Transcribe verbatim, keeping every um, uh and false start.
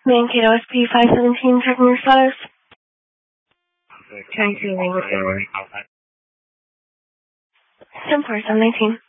Mankato S P five seventeen, checking your status. Trying to ring it over. ten four seven nineteen.